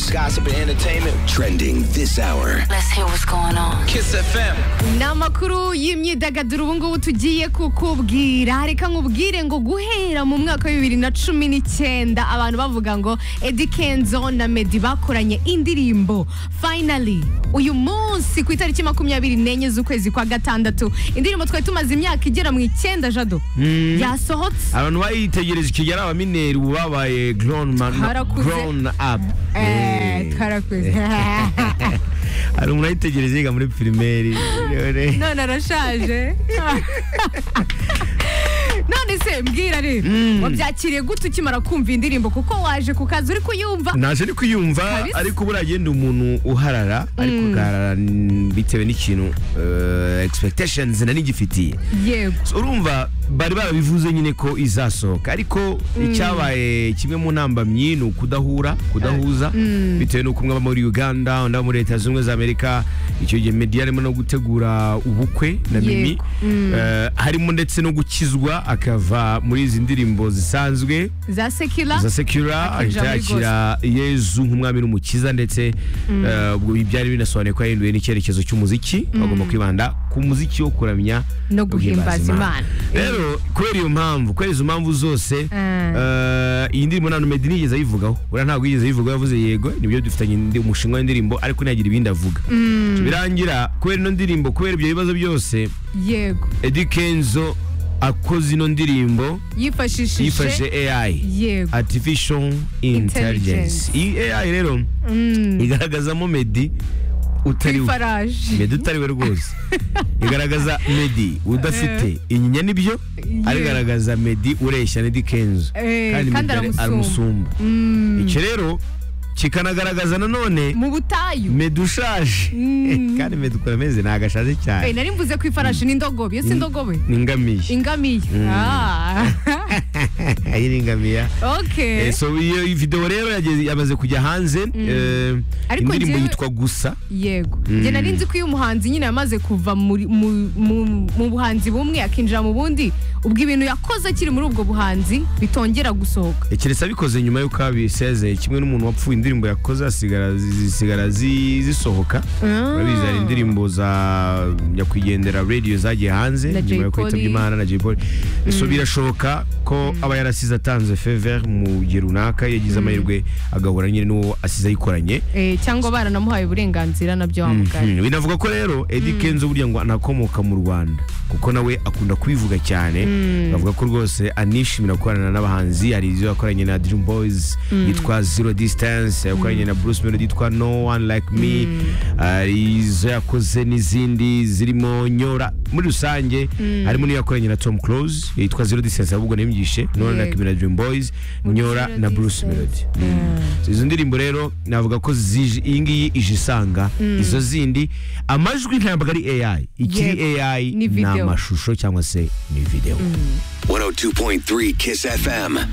news, gossip and entertainment. Trending this hour. Let's hear what's going on. Kiss FM. N'amakuru y'imyidagaduro ubu ngubu tugiye kukubwira, reka nkubwire ngo guhera mu mwaka wa 2019 abantu bavuga ngo Eddy Kenzo na Meddy bakoranye indirimbo. Finally uyu munsi ku itariki 24 z'ukwezi kwa gatandatu indirimbo twari tumaze imyaka igera mu 9 Jado yasohotse. Abantu bayitegereza ikigera abamineri babaye grown up. Karakuze. Ari umuntu ayitegereza yiga muri primaire. None arashaje. None se mbwira rero wabyakiriye gute ukimara kumva indirimbo kuko waje ku kazi uri kuyumva? Naje ari kuyumva ariko buragenda umuntu uharara ariko ugarara bitewe n'ikintu expectations nari ngifitiye. Yego. Urumva bari barabivuze nyine ko izasohoka ariko icyabaye kimwe mu ntambamyi ni kudahuza bitewe n'uko umwe muri Uganda undi muri Leta Zunze za Amerika icyo gihe Meddy arimo no gutegura ubukwe na Mimi harimo ndetse no gukizwa akava muri izi ndirimbo zisanzwe za secular akira Yezu nk'umwami n'umukiza ndetse ubwo byari binasobanuye ko yahinduye n'icyerekezo cy'umuziki bagomba kwibanda ku muziki wo kuramya no guhimbaza Imana. Rero kubera iyo mpamvu izo mpamvu zose iyi ndirimbo nta Meddy nigeze ayivugaho ntabwo yigeze ayivugaho yavuze yego nibyo dufitanye umushinga w'indirimbo ariko ntiyagira ibindi avuga birangira kubera ino ndirimbo kubera ibyo bibazo byose yego Eddy Kenzo akoze ino ndirimbo yifashishije AI yego artificial intelligence. Iyi AI rero igaragazamo Meddy utariwe rwose igaragaza Meddy udafite inyinya nibyo arigaragaza Meddy ureshya Eddy Kenzo kandi aramusumba. Icyo rero kikanagaragaza nanone mu butayu Meddy ushaje kandi Meddy ukora ameze ntagashaje cyane. Nari mvuze ko ifarashi n'indogobe yo si indogobe ingamiya ari ingamiya. Okay. So iyo video rero yamaze kujya hanze indirimbo yitwa Gusa. Yego. Njye nari nzi ko uyu muhanzi nyine yamaze kuva mu buhanzi bumwe akinjira mu bundi ubwo ibintu yakoze akiri muri ubwo buhanzi bitongera gusohoka. Keretse abikoze nyuma y'uko abisezeye kimwe n'umuntu wapfuye indirimbo yakoze zisigara zisohoka. Urabizi hari indirimbo za nyakwigendera radio zagiye hanze nyuma yo kwitabye Imana na Jay Polly. So birashoboka ko aba yarasize atanze favor mu gihe runaka yagize amahirwe agahura nyine n'uwo asize ayikoranye cyangwa baranamuhaye uburenganzira nabyo wamugana. Binavuga ko rero Eddy Kenzo burya ngo anakomoka mu Rwanda kuko nawe akunda kwivuga cyane. Bavuga ko rwose anishimira gukorana n'abahanzi hari izo yakoranye na Dream Boys yitwa Zero Distance, yakoranye na Bruce Melody yitwa No One Like Me, izo yakoze n'izindi zirimo Nyora. Muri rusange harimo n'iyo yakoranye na Tom Close yitwa Zero Distance ahubwo nemyishe No One Like Me na Dream Boys, Nyora na Bruce Melody. Izo ndirimbo rero navuga ko iyi ngiyi ije isanga izo zindi amajwi ntabwo ari AI ikiri AI ni amashusho cyangwa se ni video. 102.3 Kiss FM.